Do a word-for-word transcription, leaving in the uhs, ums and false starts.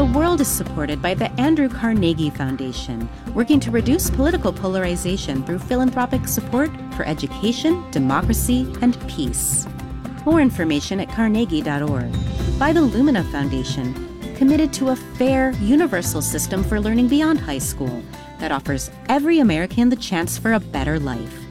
world is supported by the Andrew Carnegie Foundation, working to reduce political polarization through philanthropic support for education, democracy, and peace. More information at carnegie dot org. By the Lumina Foundation, committed to a fair, universal system for learning beyond high school that offers every American the chance for a better life.